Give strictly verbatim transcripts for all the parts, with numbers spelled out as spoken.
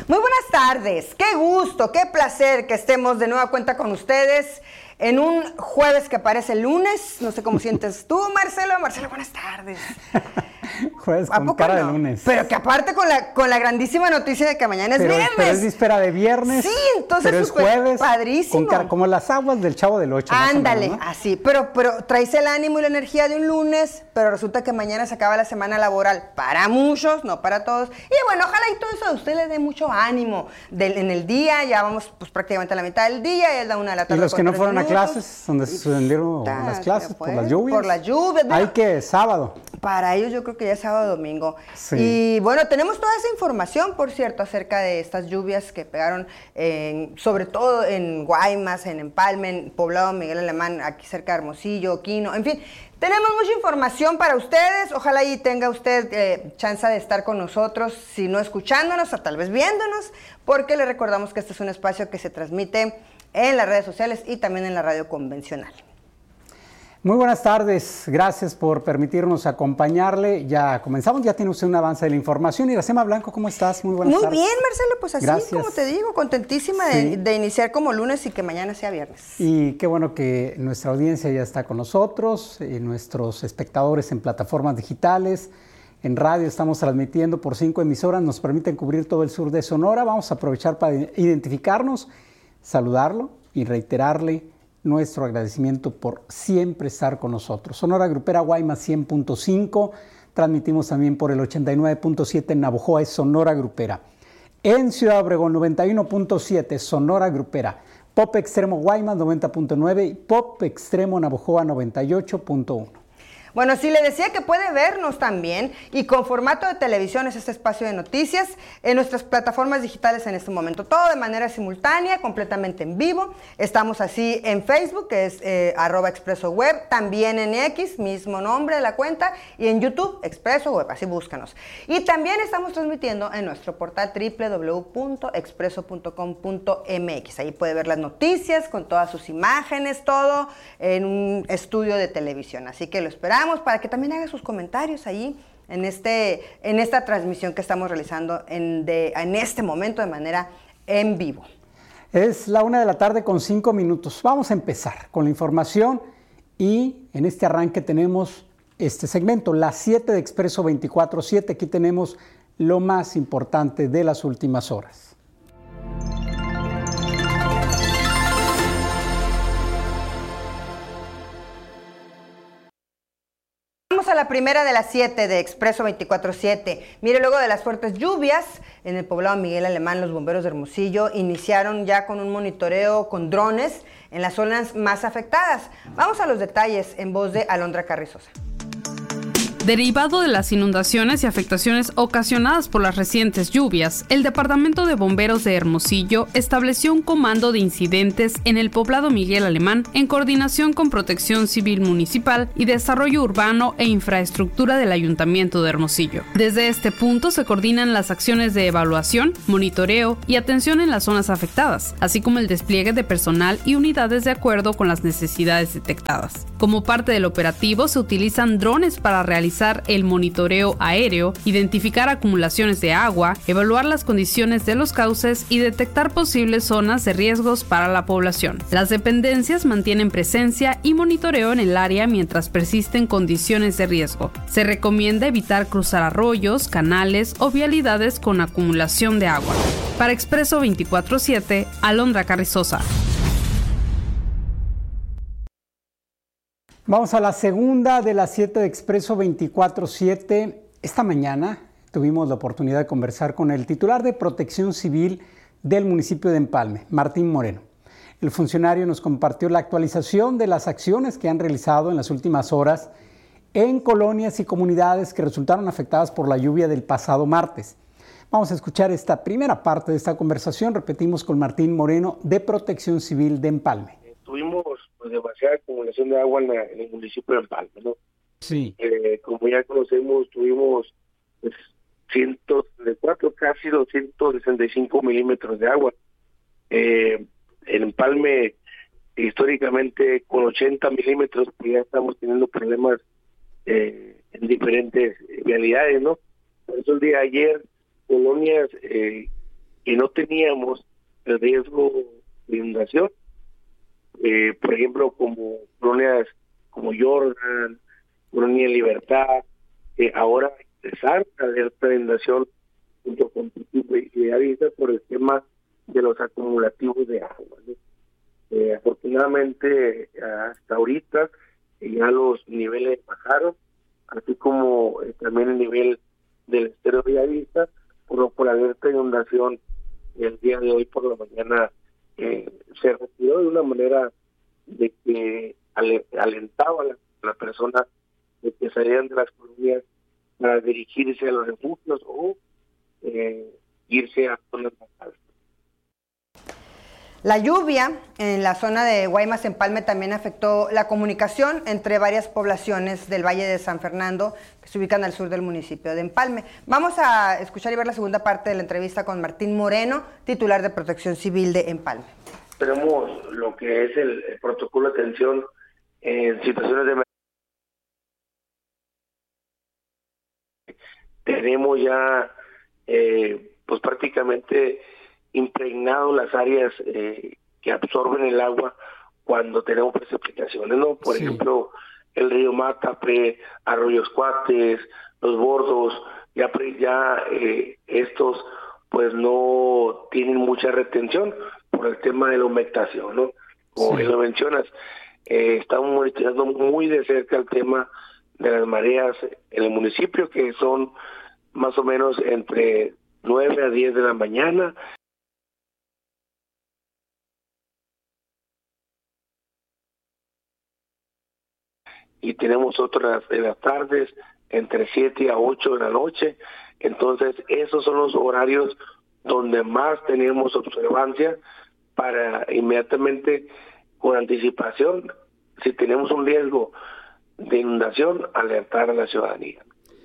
Muy buenas tardes, qué gusto, qué placer que estemos de nueva cuenta con ustedes en un jueves que parece lunes. No sé cómo sientes tú, Marcelo. Marcelo, buenas tardes. Jueves con cara no? de lunes. Pero que aparte con la, con la grandísima noticia de que mañana es pero, viernes. Pero es víspera de viernes. Sí, entonces pero es jueves. Padrísimo. Con cara, como las aguas del Chavo del Ocho. Ándale, menos, ¿no? así. Pero, pero traes el ánimo y la energía de un lunes, pero resulta que mañana se acaba la semana laboral. Para muchos, no para todos. Y bueno, ojalá y todo eso a usted le dé mucho ánimo. Del, en el día, ya vamos pues prácticamente a la mitad del día, ya es la una de la tarde. Y los que no fueron minutos. a clases, donde se suspendieron las clases por las lluvias. Por las lluvias. Hay que sábado. Para ellos yo creo que ya es sábado domingo. Sí. Y bueno, tenemos toda esa información, por cierto, acerca de estas lluvias que pegaron, en, sobre todo en Guaymas, en Empalme, en Poblado Miguel Alemán, aquí cerca de Hermosillo, Quino, en fin. Tenemos mucha información para ustedes, ojalá y tenga usted eh, chance de estar con nosotros, si no escuchándonos o tal vez viéndonos, porque le recordamos que este es un espacio que se transmite en las redes sociales y también en la radio convencional. Muy buenas tardes, gracias por permitirnos acompañarle. Ya comenzamos, ya tiene usted un avance de la información. Iracema Blanco, ¿cómo estás? Muy buenas Muy tardes. Muy bien, Marcelo, pues así gracias. Como te digo, contentísima sí. de, de iniciar como lunes y que mañana sea viernes. Y qué bueno que nuestra audiencia ya está con nosotros, y nuestros espectadores en plataformas digitales, en radio estamos transmitiendo por cinco emisoras, nos permiten cubrir todo el sur de Sonora. Vamos a aprovechar para identificarnos, saludarlo y reiterarle nuestro agradecimiento por siempre estar con nosotros. Sonora Grupera Guaymas cien punto cinco, transmitimos también por el ochenta y nueve punto siete en Navojoa, es Sonora Grupera. En Ciudad Obregón noventa y uno punto siete, Sonora Grupera. Pop Extremo Guaymas noventa punto nueve y Pop Extremo Navojoa noventa y ocho punto uno. Bueno, sí, le decía que puede vernos también y con formato de televisión es este espacio de noticias en nuestras plataformas digitales en este momento. Todo de manera simultánea, completamente en vivo. Estamos así en Facebook, que es eh, arroba Expreso Web, también en X, mismo nombre de la cuenta, y en YouTube, Expreso Web, así búscanos. Y también estamos transmitiendo en nuestro portal doble u doble u doble u punto expreso punto com punto m x. Ahí puede ver las noticias con todas sus imágenes, todo en un estudio de televisión. Así que lo esperamos para que también haga sus comentarios ahí en, este, en esta transmisión que estamos realizando en, de, en este momento de manera en vivo. Es la una de la tarde con cinco minutos. Vamos a empezar con la información y en este arranque tenemos este segmento, las siete de Expreso veinticuatro siete. Aquí tenemos lo más importante de las últimas horas. Vamos a la primera de las siete de Expreso veinticuatro siete. Mire, luego de las fuertes lluvias en el poblado Miguel Alemán, los bomberos de Hermosillo iniciaron ya con un monitoreo con drones en las zonas más afectadas. Vamos a los detalles en voz de Alondra Carrizosa. Derivado de las inundaciones y afectaciones ocasionadas por las recientes lluvias, el Departamento de Bomberos de Hermosillo estableció un comando de incidentes en el poblado Miguel Alemán en coordinación con Protección Civil Municipal y Desarrollo Urbano e Infraestructura del Ayuntamiento de Hermosillo. Desde este punto se coordinan las acciones de evaluación, monitoreo y atención en las zonas afectadas, así como el despliegue de personal y unidades de acuerdo con las necesidades detectadas. Como parte del operativo se utilizan drones para realizar el monitoreo aéreo, identificar acumulaciones de agua, evaluar las condiciones de los cauces y detectar posibles zonas de riesgos para la población. Las dependencias mantienen presencia y monitoreo en el área mientras persisten condiciones de riesgo. Se recomienda evitar cruzar arroyos, canales o vialidades con acumulación de agua. Para Expreso veinticuatro siete, Alondra Carrizosa. Vamos a la segunda de las siete de Expreso veinticuatro siete. Esta mañana tuvimos la oportunidad de conversar con el titular de Protección Civil del municipio de Empalme, Martín Moreno. El funcionario nos compartió la actualización de las acciones que han realizado en las últimas horas en colonias y comunidades que resultaron afectadas por la lluvia del pasado martes. Vamos a escuchar esta primera parte de esta conversación, repetimos, con Martín Moreno de Protección Civil de Empalme. Tuvimos pues, demasiada acumulación de agua en, la, en el municipio de Empalme, ¿no? Sí. Eh, como ya conocemos, tuvimos pues, cientos de cuatro, casi doscientos sesenta y cinco milímetros de agua. Eh, en Empalme, históricamente, con ochenta milímetros, pues ya estamos teniendo problemas eh, en diferentes vialidades, ¿no? Por eso el día de ayer, colonias eh, que no teníamos el riesgo de inundación. Eh, por ejemplo, como colonias como Jordan, Colonia Libertad, eh, ahora ingresar a alerta de inundación junto con Bellavista por el tema de los acumulativos de agua, ¿no? Eh, afortunadamente, hasta ahorita eh, ya los niveles bajaron, así como eh, también el nivel del estero de Bellavista, por lo por la alerta de inundación el día de hoy por la mañana eh, se retiró de una manera de que alentaba a la, a la persona de que salieran de las colonias para dirigirse a los refugios o eh, irse a zonas más altas. La lluvia en la zona de Guaymas, Empalme, también afectó la comunicación entre varias poblaciones del Valle de San Fernando que se ubican al sur del municipio de Empalme. Vamos a escuchar y ver la segunda parte de la entrevista con Martín Moreno, titular de Protección Civil de Empalme. Tenemos lo que es el, el protocolo de atención en situaciones de emergencia. Tenemos ya eh, pues prácticamente impregnado las áreas eh, que absorben el agua cuando tenemos precipitaciones, ¿no? Por sí. ejemplo, el río Matape, Arroyos Cuates, los Bordos, ya, ya eh, estos pues no tienen mucha retención por el tema de la humectación, ¿no? Como sí. lo mencionas, eh, estamos monitoreando muy de cerca el tema de las mareas en el municipio, que son más o menos entre nueve a diez de la mañana. Y tenemos otras en las tardes entre siete a ocho de la noche. Entonces esos son los horarios donde más tenemos observancia para inmediatamente, con anticipación, si tenemos un riesgo de inundación, alertar a la ciudadanía.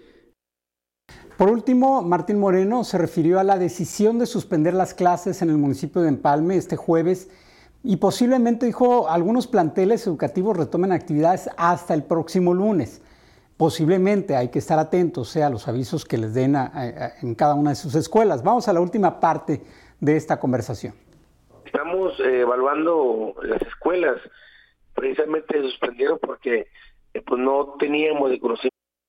Por último, Martín Moreno se refirió a la decisión de suspender las clases en el municipio de Empalme este jueves y posiblemente, dijo, algunos planteles educativos retomen actividades hasta el próximo lunes. Posiblemente hay que estar atentos eh, a los avisos que les den a, a, en cada una de sus escuelas. Vamos a la última parte de esta conversación. Estamos eh, evaluando las escuelas, precisamente suspendieron porque eh, pues no teníamos de conocimiento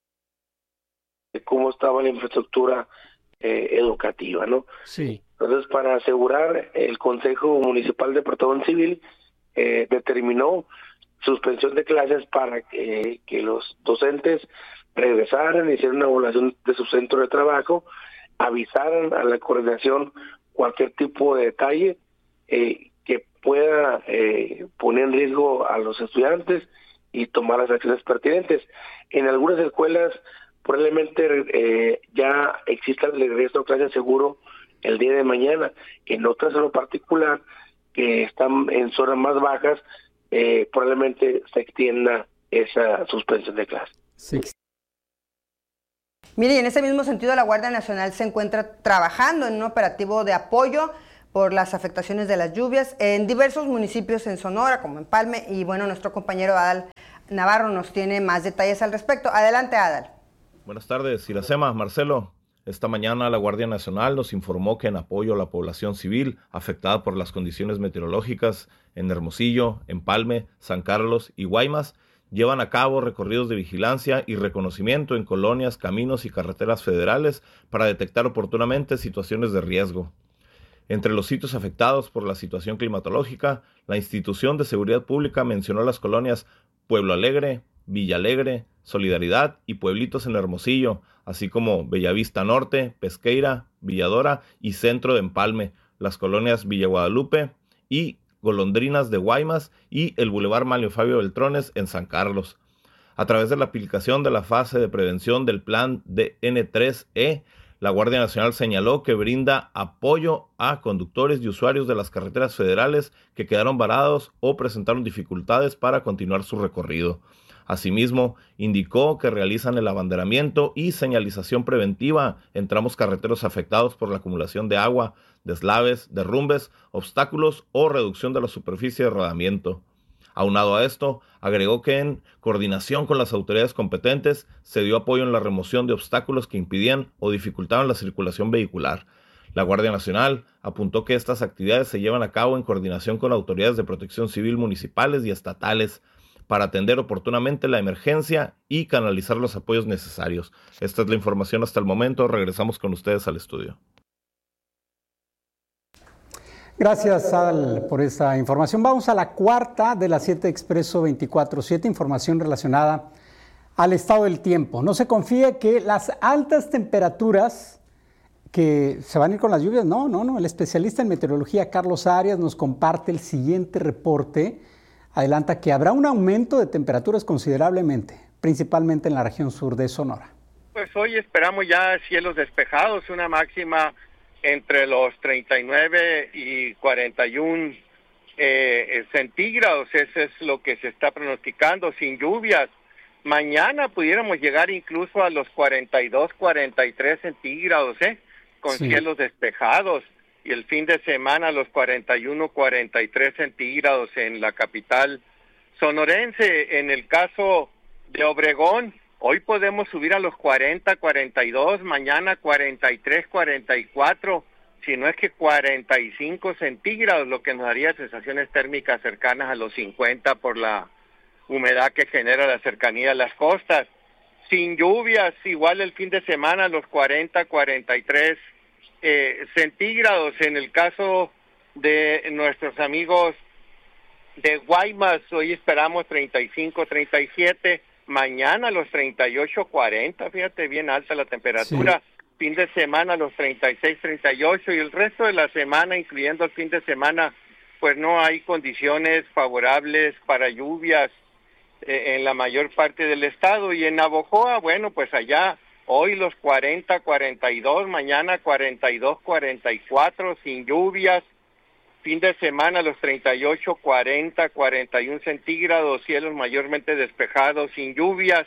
de cómo estaba la infraestructura eh, educativa, ¿no? Sí. Entonces, para asegurar, el Consejo Municipal de Protección Civil eh, determinó suspensión de clases para que, que los docentes regresaran, hicieran una evaluación de su centro de trabajo, avisaran a la coordinación cualquier tipo de detalle eh, que pueda eh, poner en riesgo a los estudiantes y tomar las acciones pertinentes. En algunas escuelas probablemente eh, ya exista el regreso a clases seguro el día de mañana. En otras, en lo particular, que están en zonas más bajas, eh, probablemente se extienda esa suspensión de clases. Sí. Mire, y en ese mismo sentido, la Guardia Nacional se encuentra trabajando en un operativo de apoyo por las afectaciones de las lluvias en diversos municipios en Sonora, como Empalme, y bueno, nuestro compañero Adal Navarro nos tiene más detalles al respecto. Adelante, Adal. Buenas tardes, Iracema, Marcelo. Esta mañana la Guardia Nacional nos informó que en apoyo a la población civil afectada por las condiciones meteorológicas en Hermosillo, Empalme, San Carlos y Guaymas, llevan a cabo recorridos de vigilancia y reconocimiento en colonias, caminos y carreteras federales para detectar oportunamente situaciones de riesgo. Entre los sitios afectados por la situación climatológica, la Institución de Seguridad Pública mencionó las colonias Pueblo Alegre, Villa Alegre, Solidaridad y pueblitos en Hermosillo, así como Bellavista Norte, Pesqueira, Villadora y Centro de Empalme, las colonias Villa Guadalupe y Golondrinas de Guaymas y el Boulevard Manlio Fabio Beltrones en San Carlos. A través de la aplicación de la fase de prevención del plan D N tres E, la Guardia Nacional señaló que brinda apoyo a conductores y usuarios de las carreteras federales que quedaron varados o presentaron dificultades para continuar su recorrido. Asimismo, indicó que realizan el abanderamiento y señalización preventiva en tramos carreteros afectados por la acumulación de agua, deslaves, derrumbes, obstáculos o reducción de la superficie de rodamiento. Aunado a esto, agregó que en coordinación con las autoridades competentes se dio apoyo en la remoción de obstáculos que impidían o dificultaban la circulación vehicular. La Guardia Nacional apuntó que estas actividades se llevan a cabo en coordinación con autoridades de protección civil municipales y estatales para atender oportunamente la emergencia y canalizar los apoyos necesarios. Esta es la información hasta el momento. Regresamos con ustedes al estudio. Gracias, Adal, por esta información. Vamos a la cuarta de las siete Expreso veinticuatro siete, información relacionada al estado del tiempo. No se confíe que las altas temperaturas que se van a ir con las lluvias, no, no, no. El especialista en meteorología Carlos Arias nos comparte el siguiente reporte. Adelanta que habrá un aumento de temperaturas considerablemente, principalmente en la región sur de Sonora. Pues hoy esperamos ya cielos despejados, una máxima entre los treinta y nueve y cuarenta y uno eh, centígrados. Eso es lo que se está pronosticando, sin lluvias. Mañana pudiéramos llegar incluso a los cuarenta y dos, cuarenta y tres centígrados, ¿eh? Con sí. Cielos despejados. Y el fin de semana a los cuarenta y uno, cuarenta y tres centígrados en la capital sonorense. En el caso de Obregón, hoy podemos subir a los cuarenta, cuarenta y dos, mañana cuarenta y tres, cuarenta y cuatro, si no es que cuarenta y cinco centígrados, lo que nos daría sensaciones térmicas cercanas a los cincuenta por la humedad que genera la cercanía a las costas. Sin lluvias, igual el fin de semana los cuarenta, cuarenta y tres eh, centígrados. En el caso de nuestros amigos de Guaymas, hoy esperamos treinta y cinco, treinta y siete, mañana los treinta y ocho, cuarenta, fíjate, bien alta la temperatura. Sí. Fin de semana los treinta y seis, treinta y ocho, y el resto de la semana, incluyendo el fin de semana, pues no hay condiciones favorables para lluvias eh, en la mayor parte del estado. Y en Navojoa, bueno, pues allá hoy los cuarenta, cuarenta y dos, mañana cuarenta y dos, cuarenta y cuatro, sin lluvias. Fin de semana los treinta y ocho, cuarenta, cuarenta y uno centígrados, cielos mayormente despejados, sin lluvias.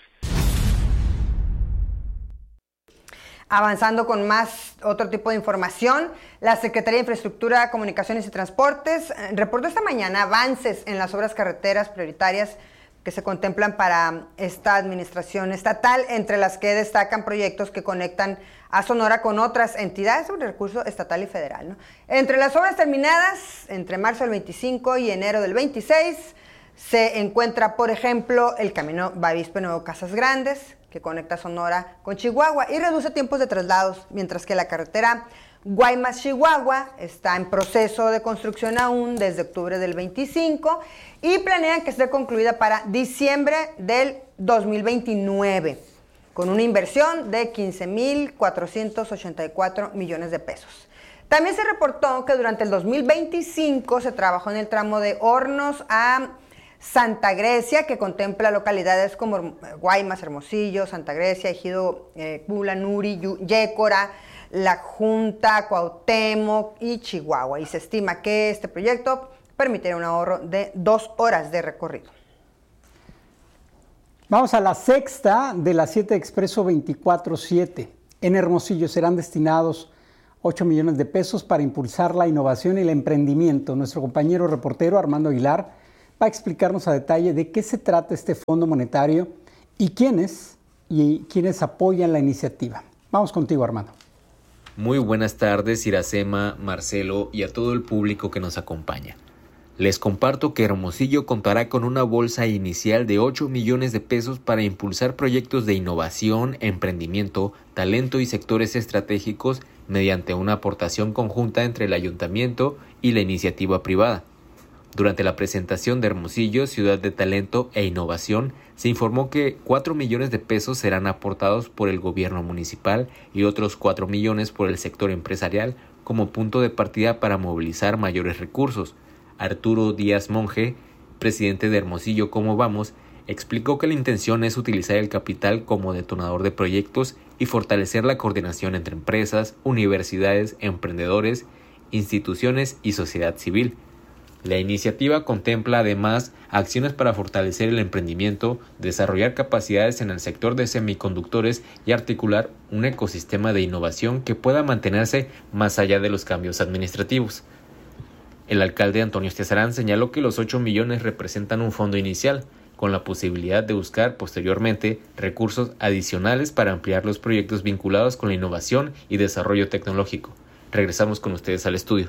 Avanzando con más otro tipo de información, la Secretaría de Infraestructura, Comunicaciones y Transportes reportó esta mañana avances en las obras carreteras prioritarias que se contemplan para esta administración estatal, entre las que destacan proyectos que conectan a Sonora con otras entidades sobre recurso estatal y federal, ¿no? Entre las obras terminadas, entre marzo del veinticinco y enero del veintiséis, se encuentra, por ejemplo, el camino Bavispe-Nuevo Casas Grandes, que conecta Sonora con Chihuahua y reduce tiempos de traslados, mientras que la carretera Guaymas-Chihuahua está en proceso de construcción aún desde octubre del veinticinco y planean que esté concluida para diciembre del dos mil veintinueve, con una inversión de quince mil cuatrocientos ochenta y cuatro millones de pesos. También se reportó que durante el dos mil veinticinco se trabajó en el tramo de Hornos a Santa Grecia, que contempla localidades como Guaymas, Hermosillo, Santa Grecia, Ejido, eh, Cula, Nuri, Yécora, La Junta, Cuauhtémoc y Chihuahua. Y se estima que este proyecto permitirá un ahorro de dos horas de recorrido. Vamos a la sexta de las siete Expreso veinticuatro siete. En Hermosillo serán destinados ocho millones de pesos para impulsar la innovación y el emprendimiento. Nuestro compañero reportero Armando Aguilar va a explicarnos a detalle de qué se trata este Fondo Monetario y quiénes y quiénes apoyan la iniciativa. Vamos contigo, Armando. Muy buenas tardes, Iracema, Marcelo y a todo el público que nos acompaña. Les comparto que Hermosillo contará con una bolsa inicial de ocho millones de pesos para impulsar proyectos de innovación, emprendimiento, talento y sectores estratégicos mediante una aportación conjunta entre el ayuntamiento y la iniciativa privada. Durante la presentación de Hermosillo, Ciudad de Talento e Innovación, se informó que cuatro millones de pesos serán aportados por el gobierno municipal y otros cuatro millones por el sector empresarial como punto de partida para movilizar mayores recursos. Arturo Díaz Monge, presidente de Hermosillo Cómo Vamos, explicó que la intención es utilizar el capital como detonador de proyectos y fortalecer la coordinación entre empresas, universidades, emprendedores, instituciones y sociedad civil. La iniciativa contempla además acciones para fortalecer el emprendimiento, desarrollar capacidades en el sector de semiconductores y articular un ecosistema de innovación que pueda mantenerse más allá de los cambios administrativos. El alcalde Antonio Estezarán señaló que los ocho millones representan un fondo inicial, con la posibilidad de buscar posteriormente recursos adicionales para ampliar los proyectos vinculados con la innovación y desarrollo tecnológico. Regresamos con ustedes al estudio.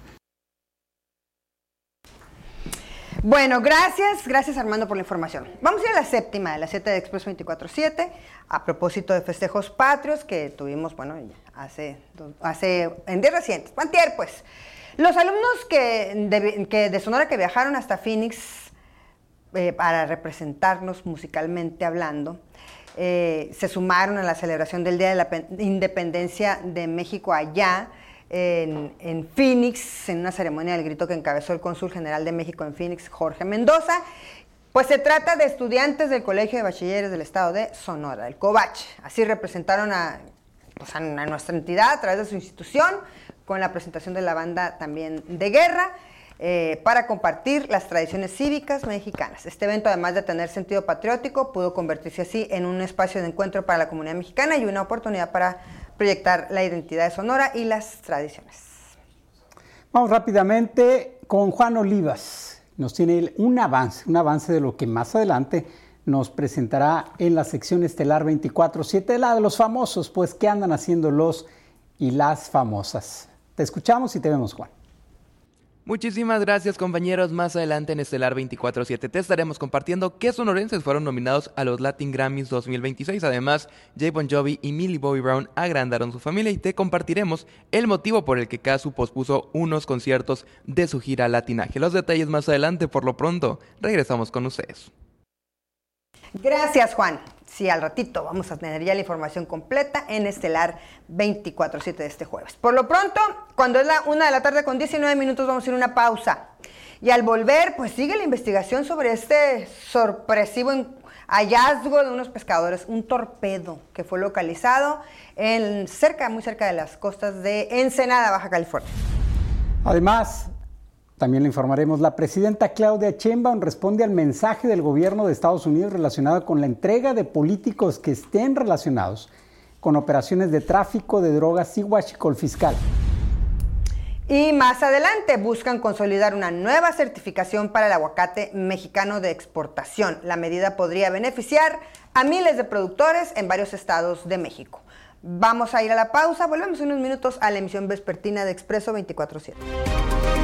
Bueno, gracias, gracias Armando por la información. Vamos a ir a la séptima de las siete de Expreso veinticuatro siete, a propósito de festejos patrios que tuvimos, bueno, hace, hace en días recientes, antier pues. Los alumnos que de, que de Sonora que viajaron hasta Phoenix eh, para representarnos musicalmente hablando, eh, se sumaron a la celebración del Día de la Independencia de México allá, En, en Phoenix, en una ceremonia del grito que encabezó el cónsul general de México en Phoenix, Jorge Mendoza. Pues se trata de estudiantes del Colegio de Bachilleres del Estado de Sonora, el COBACH. Así representaron a, pues a nuestra entidad a través de su institución, con la presentación de la banda también de guerra, eh, para compartir las tradiciones cívicas mexicanas. Este evento, además de tener sentido patriótico, pudo convertirse así en un espacio de encuentro para la comunidad mexicana y una oportunidad para proyectar la identidad de Sonora y las tradiciones. Vamos rápidamente con Juan Olivas. Nos tiene un avance, un avance de lo que más adelante nos presentará en la sección estelar veinticuatro siete, la de los famosos, pues ¿qué andan haciendo los y las famosas? Te escuchamos y te vemos, Juan. Muchísimas gracias, compañeros. Más adelante en Estelar veinticuatro siete te estaremos compartiendo qué sonorenses fueron nominados a los Latin Grammys dos mil veintiséis. Además, J. Bon Jovi y Millie Bobby Brown agrandaron su familia y te compartiremos el motivo por el que Cazzu pospuso unos conciertos de su gira Latinaje. Los detalles más adelante. Por lo pronto, regresamos con ustedes. Gracias, Juan. Sí, al ratito vamos a tener ya la información completa en Estelar veinticuatro siete de este jueves. Por lo pronto, cuando es la una de la tarde con diecinueve minutos, vamos a ir a una pausa. Y al volver, pues sigue la investigación sobre este sorpresivo hallazgo de unos pescadores, un torpedo que fue localizado en cerca, muy cerca de las costas de Ensenada, Baja California. Además, también le informaremos, la presidenta Claudia Sheinbaum responde al mensaje del gobierno de Estados Unidos relacionado con la entrega de políticos que estén relacionados con operaciones de tráfico de drogas y huachicol fiscal. Y más adelante buscan consolidar una nueva certificación para el aguacate mexicano de exportación. La medida podría beneficiar a miles de productores en varios estados de México. Vamos a ir a la pausa, volvemos en unos minutos a la emisión vespertina de Expreso veinticuatro siete.